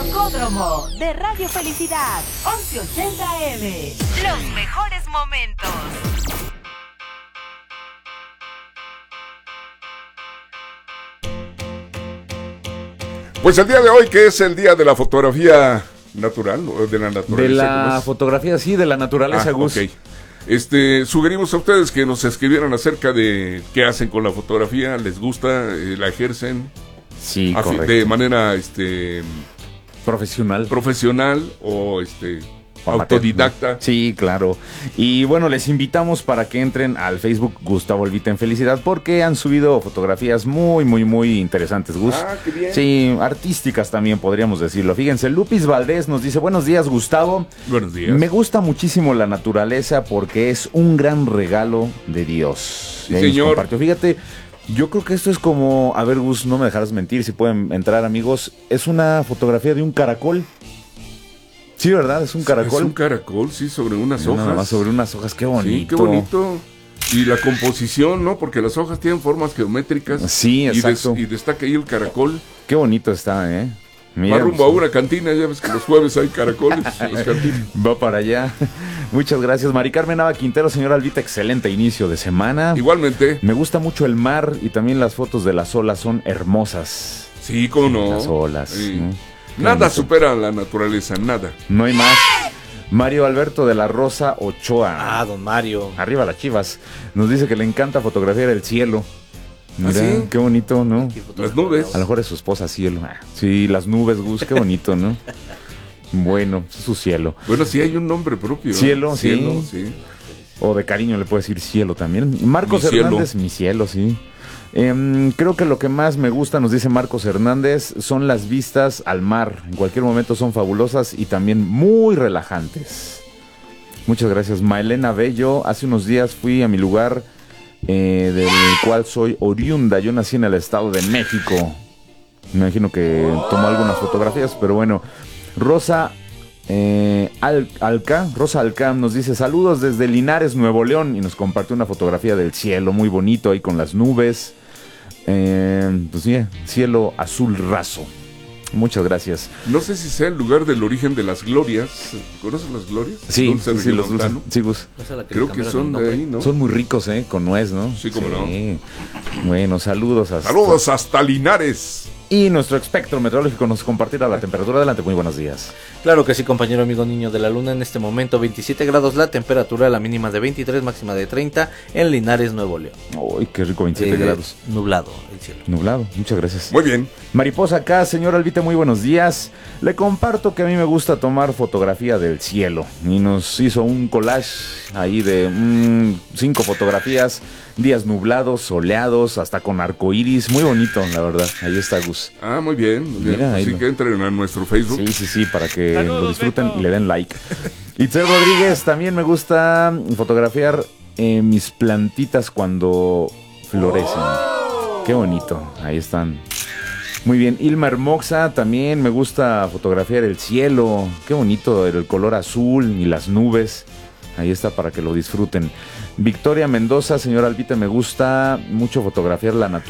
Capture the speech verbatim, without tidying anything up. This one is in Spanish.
Rocódromo de Radio Felicidad, once ochenta A M. Los mejores momentos. Pues el día de hoy, que es el día de la fotografía natural, o de la naturaleza. De la fotografía, sí, de la naturaleza, ah, Gus. Ok. Este, sugerimos a ustedes que nos escribieran acerca de qué hacen con la fotografía, les gusta, eh, la ejercen. Sí, afi- correcto. de manera, este, Profesional. profesional o, este, Amateur, autodidacta. ¿no? Sí, claro. Y bueno, les invitamos para que entren al Facebook Gustavo Elvita en Felicidad, porque han subido fotografías muy, muy, muy interesantes, Gus. Ah, qué bien. Sí, artísticas también podríamos decirlo. Fíjense, Lupis Valdés nos dice: buenos días, Gustavo. Buenos días. Me gusta muchísimo la naturaleza porque es un gran regalo de Dios. Sí, Y ahí nos señor. compartió. Fíjate, yo creo que esto es como, a ver, Gus, no me dejarás mentir, si pueden entrar, amigos. Es una fotografía de un caracol. Sí, ¿verdad? Es un caracol. Es un caracol, sí, sobre unas Nada hojas. más sobre unas hojas, qué bonito. Sí, qué bonito. Y la composición, ¿no? Porque las hojas tienen formas geométricas. Sí, Y, des- exacto. y destaca ahí el caracol. Qué bonito está, ¿eh? Mira, Va rumbo a pues, una cantina, ya ves que los jueves hay caracoles en las cantinas. va para allá. Muchas gracias, Mari Carmen Nava Quintero. Señora Albita, excelente inicio de semana. Igualmente, Me gusta mucho el mar y también las fotos de las olas son hermosas. sí, cómo no. Las olas. Sí. ¿no? Qué Nada bonito. supera a la naturaleza, nada. No hay más. Mario Alberto de la Rosa Ochoa. Ah, don Mario. Arriba las Chivas. Nos dice que le encanta fotografiar el cielo. Mira, sí? qué bonito, ¿no? Las nubes. A lo mejor es su esposa cielo. Ah, sí, las nubes, Gus, qué bonito, ¿no? Bueno, es su cielo. Bueno, sí hay un nombre propio. ¿eh? Cielo, sí. Cielo, sí. O de cariño le puedo decir cielo también. Marcos Mi cielo. Hernández, mi cielo, sí. Em, creo que lo que más me gusta, nos dice Marcos Hernández, son las vistas al mar. En cualquier momento son fabulosas y también muy relajantes. Muchas gracias. Maelena Bello, hace unos días fui a mi lugar eh, del cual soy oriunda. Yo nací en el Estado de México. Me imagino que tomó algunas fotografías, pero bueno. Rosa eh, Al- Alca, Rosa Alca nos dice: saludos desde Linares, Nuevo León, y nos compartió una fotografía del cielo muy bonito ahí con las nubes. Eh, pues sí, cielo azul raso. Muchas gracias. No sé si sea el lugar del origen de las glorias. ¿Conoces las glorias? Sí, Dulce sí, los dulces. regiomontano. Sí, Gus. Esa es la que Creo le que cambiaron son el de nombre. ahí, ¿no? Son muy ricos, ¿eh? Con nuez, ¿no? Sí, cómo no. Bueno, saludos hasta... Saludos hasta Linares. Y nuestro espectro meteorológico nos compartirá la temperatura. Adelante, muy buenos días. Claro que sí, compañero amigo niño de la luna. En este momento veintisiete grados la temperatura, la mínima de veintitrés, máxima de treinta en Linares, Nuevo León. Uy, qué rico, veintisiete Eh, grados. Nublado el cielo. Nublado, muchas gracias. Muy bien. Mariposa acá, señor Albita, muy buenos días. Le comparto que a mí me gusta tomar fotografía del cielo. Y nos hizo un collage ahí de mm, cinco fotografías. Días nublados, soleados, hasta con arcoíris. Muy bonito, la verdad. Ahí está Gus. Ah, muy bien. Muy bien. Mira, ahí Así lo- que entren a nuestro Facebook. Sí, sí, sí, para que Saludos, lo disfruten Beto. y le den like. Itzel Rodríguez, también me gusta fotografiar eh, mis plantitas cuando florecen. Qué bonito, ahí están. Muy bien, Ilma Hermosa, también me gusta fotografiar el cielo. Qué bonito, el color azul y las nubes. Ahí está para que lo disfruten. Victoria Mendoza, señora Albita, me gusta mucho fotografiar la naturaleza.